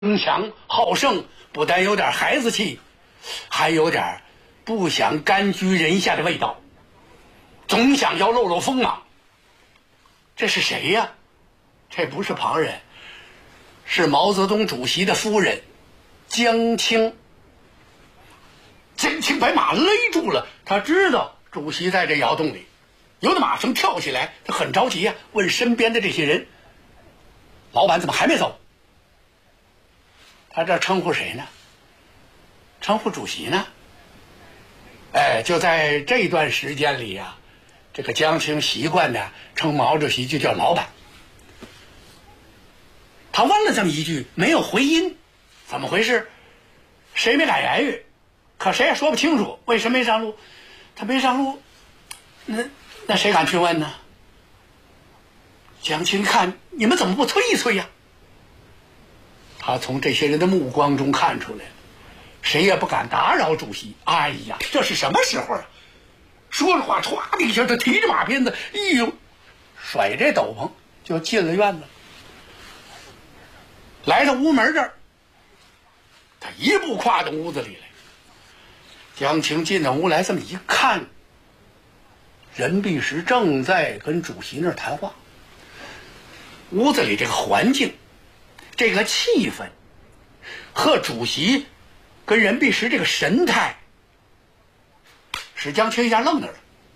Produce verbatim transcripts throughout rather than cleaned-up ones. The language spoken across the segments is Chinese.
强好胜，不但有点孩子气，还有点不想甘居人下的味道，总想要露露锋芒。这是谁呀？这不是旁人，是毛泽东主席的夫人江青。江青把马勒住了，他知道主席在这窑洞里，由得马上跳起来，他很着急啊，问身边的这些人：“老板怎么还没走？”他这称呼谁呢？称呼主席呢？哎，就在这段时间里呀、啊，这个江青习惯的称毛主席就叫老板。他问了这么一句，没有回音，怎么回事？谁没敢言语？可谁也说不清楚为什么没上路。他没上路，那那谁敢去问呢？江青看你们怎么不催一催呀？他从这些人的目光中看出来了，谁也不敢打扰主席。哎呀，这是什么时候啊？说着话，歘的一下，他提着马鞭子，一呦，甩这斗篷就进了院子。来到屋门这儿，他一步跨到屋子里来。江青进到屋来，这么一看，任弼时正在跟主席那儿谈话。屋子里这个环境，这个气氛，和主席跟任弼时这个神态，使江青一下愣那儿了。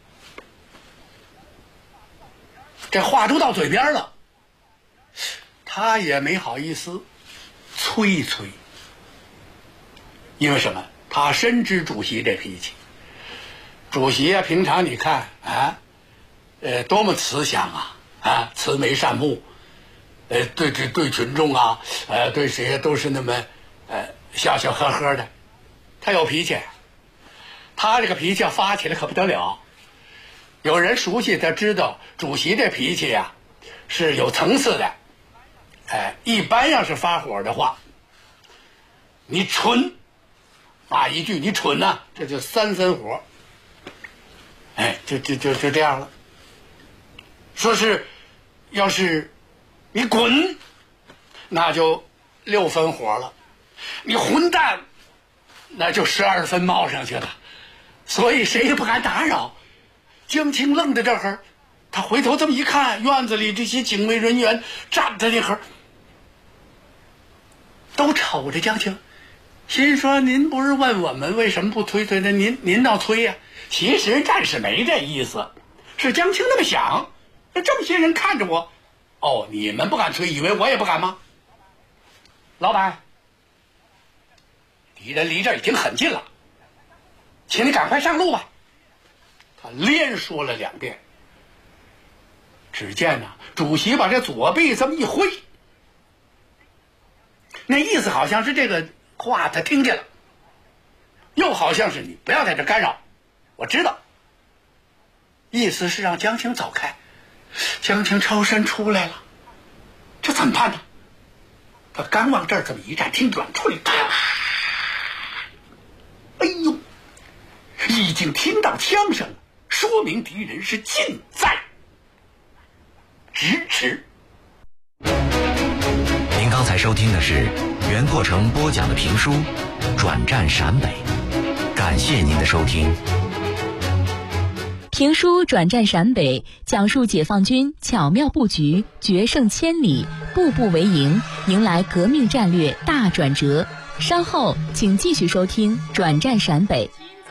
这话都到嘴边了，他也没好意思催一催，因为什么？他深知主席这脾气。主席啊，平常你看啊，呃，多么慈祥啊，啊，慈眉善目，呃，对对对群众啊，呃，对谁都是那么呃笑笑呵呵的。他有脾气，他这个脾气要发起来可不得了。有人熟悉他知道，主席这脾气呀、啊、是有层次的。哎，一般要是发火的话，你蠢，骂一句你蠢呐、啊，这就三分火。哎，就就就就这样了。说是要是你滚，那就六分火了；你混蛋，那就十二分冒上去了。所以谁也不敢打扰。江青愣在这儿，他回头这么一看，院子里这些警卫人员站在那会儿，都瞅着江青，心说：“您不是问我们为什么不催催的？您您倒催呀、啊！”其实战士没这意思，是江青那么想。这么些人看着我，哦，你们不敢催，以为我也不敢吗？老板，敌人离这儿已经很近了，请你赶快上路吧。他连说了两遍。只见呢、啊，主席把这左臂这么一挥，那意思好像是这个话他听见了，又好像是你不要在这干扰，我知道。意思是让江青走开。江青抽身出来了，这怎么办呢？他刚往这儿这么一站，听远处里，哎呦，已经听到枪声了，说明敌人是近在咫尺。 您刚才收听的是袁阔成播讲的评书《转战陕北》，感谢您的收听。 评书《转战陕北》讲述解放军巧妙布局，决胜千里，步步为营，迎来革命战略大转折。稍后请继续收听《转战陕北》。